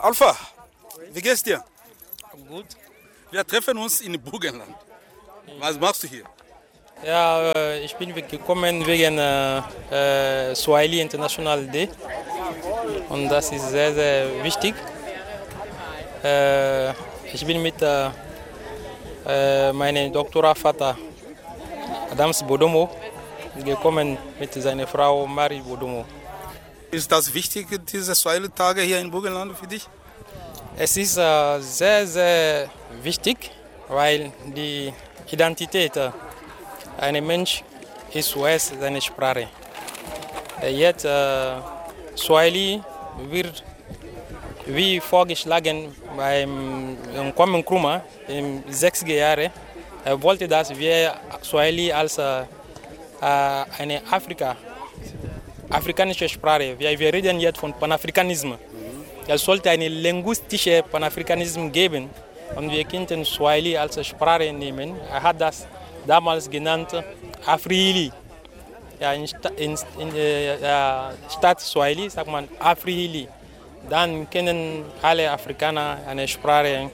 Alpha, wie geht's dir? Gut. Wir treffen uns in Burgenland. Was machst du hier? Ja, ich bin gekommen wegen Swahili International Day und das ist sehr, sehr wichtig. Ich bin mit meinem Doktorvater Adams Bodomo gekommen mit seiner Frau Marie Bodomo. Ist das wichtig, diese Swahili-Tage hier in Burgenland für dich? Es ist sehr, sehr wichtig, weil die Identität eines Menschen ist zuerst seine Sprache. Jetzt Swahili wird wie vorgeschlagen beim Kwame Nkrumah in 60er Jahren. Er wollte, dass wir Swahili als eine afrikanische Sprache, wir reden jetzt von Panafrikanismus. Es sollte einen linguistischen Panafrikanismus geben und wir könnten Swahili als Sprache nehmen. Er hat das damals genannt Afrihili. Ja, in Stadt Swahili sagt man Afrihili. Dann können alle Afrikaner eine Sprache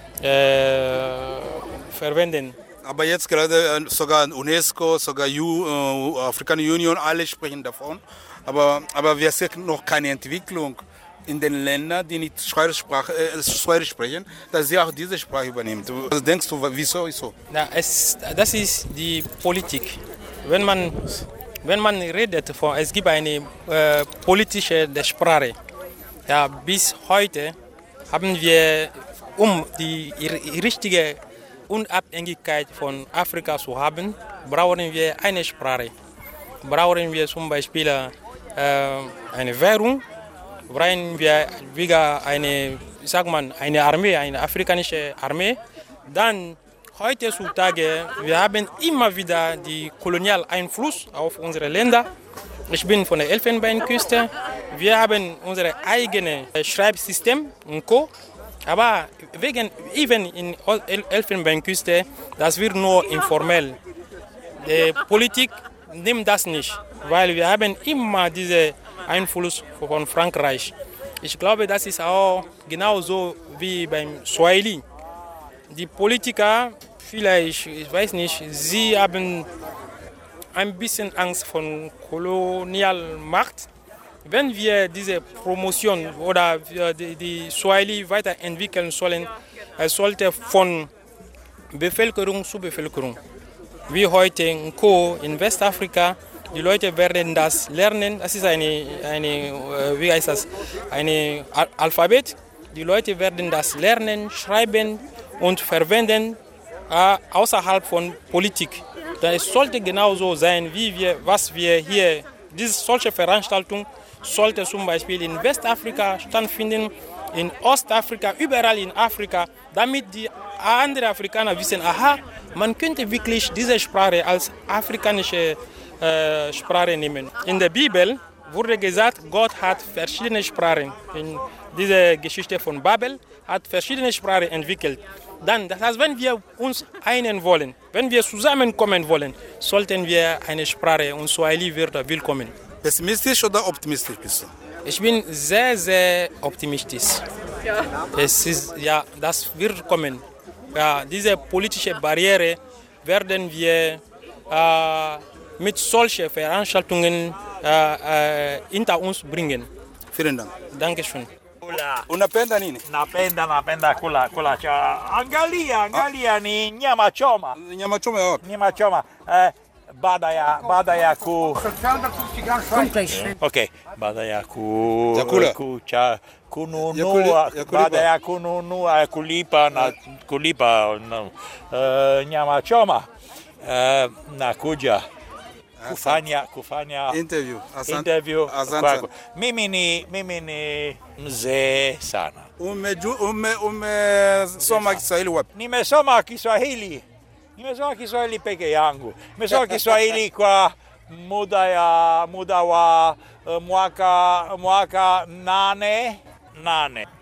verwenden. Aber jetzt gerade sogar UNESCO, sogar Afrikanische Union, alle sprechen davon. Aber wir sehen noch keine Entwicklung in den Ländern, die nicht Swahili sprechen, dass sie auch diese Sprache übernehmen. Was denkst du, wieso ist so? Ja, das ist die Politik. Wenn man redet, es gibt eine politische Sprache. Ja, bis heute haben wir, um die richtige Unabhängigkeit von Afrika zu haben, brauchen wir eine Sprache. Brauchen wir zum Beispiel eine Währung, brauchen wir wieder eine Armee, eine afrikanische Armee. Dann heutzutage, wir haben immer wieder den kolonialen Einfluss auf unsere Länder. Ich bin von der Elfenbeinküste. Wir haben unser eigenes Schreibsystem und Co. Aber even in Elfenbeinküste, das wird nur informell. Die Politik nimmt das nicht, weil wir haben immer diesen Einfluss von Frankreich. Ich glaube, das ist auch genauso wie beim Swahili. Die Politiker, vielleicht, ich weiß nicht, sie haben ein bisschen Angst vor Kolonialmacht. Wenn wir diese Promotion oder die Swahili weiterentwickeln sollen, es sollte von Bevölkerung zu Bevölkerung. Wie heute in Westafrika, die Leute werden das lernen. Das ist ein Alphabet. Die Leute werden das lernen, schreiben und verwenden außerhalb von Politik. Es sollte genauso sein, was wir hier, solche Veranstaltungen sollte zum Beispiel in Westafrika stattfinden, in Ostafrika, überall in Afrika, damit die anderen Afrikaner wissen, aha, man könnte wirklich diese Sprache als afrikanische Sprache nehmen. In der Bibel wurde gesagt, Gott hat verschiedene Sprachen. In dieser Geschichte von Babel hat verschiedene Sprachen entwickelt. Dann, das heißt, wenn wir uns einen wollen, wenn wir zusammenkommen wollen, sollten wir eine Sprache und Swahili wird willkommen. Pessimistisch oder optimistisch bist du? Ich bin sehr, sehr optimistisch. Ja. Das wird kommen. Ja, diese politische Barriere werden wir mit solchen Veranstaltungen hinter uns bringen. Vielen Dank. Dankeschön. Unapenda nini? Napenda kula cha. Angalia ni nyama choma. Nyama choma ya wapi? Nyama choma. Baada ya kununua kulipa nyama choma nakuja kufanya interview kwako. Mimi ni mzee sana. Umesoma Kiswahili wapi? Nimesoma Kiswahili peke yangu. Nimesoma Kiswahili kwa muda wa mwaka nane.